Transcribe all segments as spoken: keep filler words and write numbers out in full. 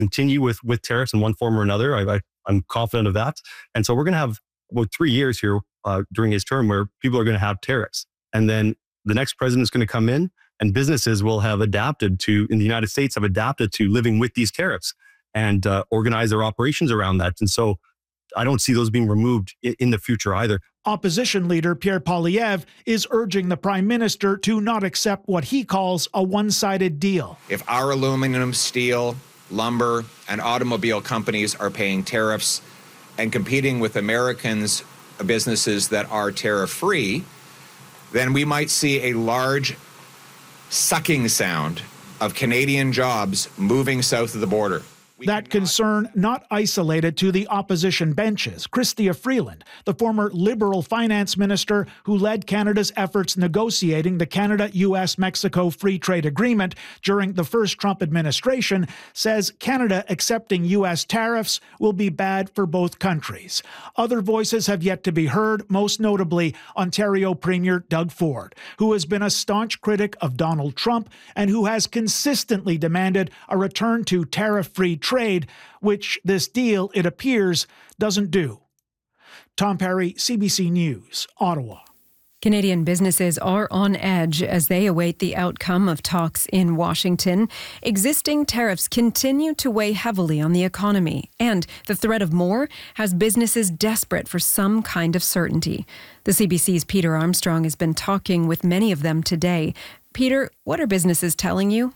continue with, with tariffs in one form or another. I, I, I'm confident of that. And so we're going to have about three years here uh, during his term where people are going to have tariffs. And then the next president is going to come in and businesses will have adapted to, in the United States, have adapted to living with these tariffs and uh, organize their operations around that. And so I don't see those being removed in, in the future either. Opposition leader Pierre Poilievre is urging the prime minister to not accept what he calls a one-sided deal. If our aluminum, steel, lumber, and automobile companies are paying tariffs and competing with Americans, businesses that are tariff-free, then we might see a large sucking sound of Canadian jobs moving south of the border. That concern not isolated to the opposition benches. Chrystia Freeland, the former Liberal finance minister who led Canada's efforts negotiating the Canada-U S Mexico Free Trade Agreement during the first Trump administration, says Canada accepting U S tariffs will be bad for both countries. Other voices have yet to be heard, most notably Ontario Premier Doug Ford, who has been a staunch critic of Donald Trump and who has consistently demanded a return to tariff-free trade. Trade, which this deal, it appears, doesn't do. Tom Perry, C B C News, Ottawa. Canadian businesses are on edge as they await the outcome of talks in Washington. Existing tariffs continue to weigh heavily on the economy, and the threat of more has businesses desperate for some kind of certainty. The C B C's Peter Armstrong has been talking with many of them today. Peter, what are businesses telling you?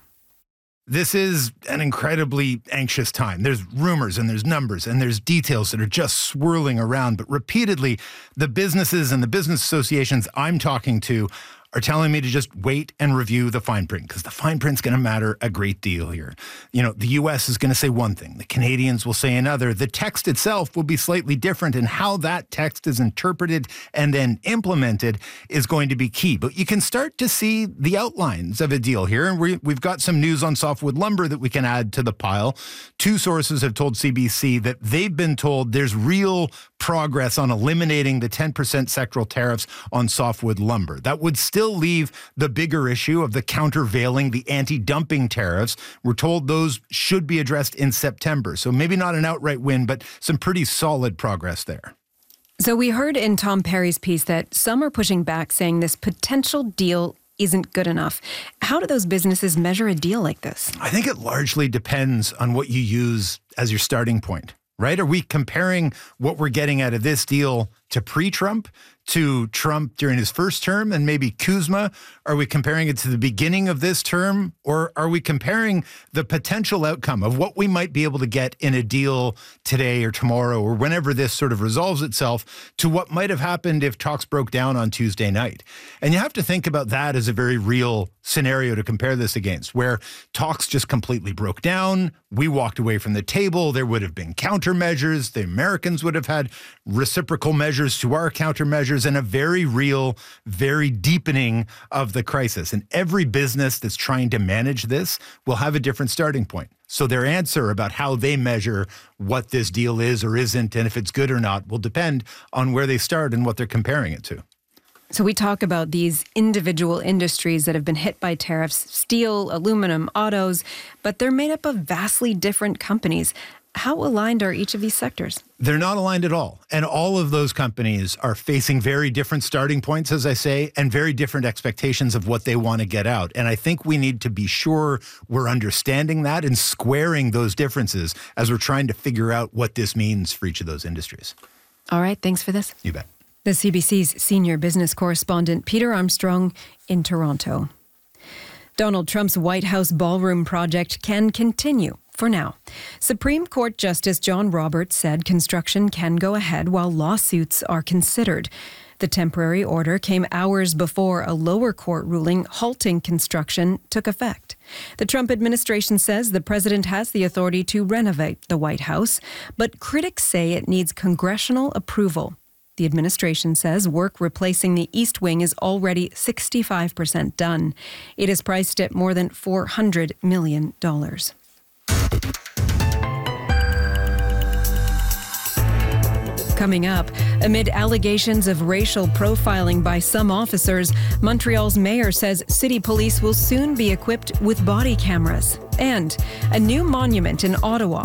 This is an incredibly anxious time. There's rumors and there's numbers and there's details that are just swirling around. But repeatedly, the businesses and the business associations I'm talking to are telling me to just wait and review the fine print, because the fine print's going to matter a great deal here. You know, the U S is going to say one thing, the Canadians will say another. The text itself will be slightly different, and how that text is interpreted and then implemented is going to be key. But you can start to see the outlines of a deal here, and we, we've got some news on softwood lumber that we can add to the pile. Two sources have told C B C that they've been told there's real progress on eliminating the ten percent sectoral tariffs on softwood lumber. That would still leave the bigger issue of the countervailing, the anti-dumping tariffs. We're told those should be addressed in September. So maybe not an outright win, but some pretty solid progress there. So we heard in Tom Perry's piece that some are pushing back, saying this potential deal isn't good enough. How do those businesses measure a deal like this? I think it largely depends on what you use as your starting point, right? Are we comparing what we're getting out of this deal to pre-Trump, to Trump during his first term, and maybe Kuzma? Are we comparing it to the beginning of this term? Or are we comparing the potential outcome of what we might be able to get in a deal today or tomorrow or whenever this sort of resolves itself to what might have happened if talks broke down on Tuesday night? And you have to think about that as a very real scenario to compare this against, where talks just completely broke down. We walked away from the table. There would have been countermeasures. The Americans would have had reciprocal measures to our countermeasures, and a very real, very deepening of the crisis. And every business that's trying to manage this will have a different starting point. So their answer about how they measure what this deal is or isn't, and if it's good or not, will depend on where they start and what they're comparing it to. So we talk about these individual industries that have been hit by tariffs, steel, aluminum, autos, but they're made up of vastly different companies. How aligned are each of these sectors? They're not aligned at all. And all of those companies are facing very different starting points, as I say, and very different expectations of what they want to get out. And I think we need to be sure we're understanding that and squaring those differences as we're trying to figure out what this means for each of those industries. All right. Thanks for this. You bet. The C B C's senior business correspondent, Peter Armstrong, in Toronto. Donald Trump's White House ballroom project can continue. For now, Supreme Court Justice John Roberts said construction can go ahead while lawsuits are considered. The temporary order came hours before a lower court ruling halting construction took effect. The Trump administration says the president has the authority to renovate the White House, but critics say it needs congressional approval. The administration says work replacing the East Wing is already sixty-five percent done. It is priced at more than four hundred million dollars. Coming up, Amid allegations of racial profiling by some officers, Montreal's mayor says city police will soon be equipped with body cameras. And a new monument in Ottawa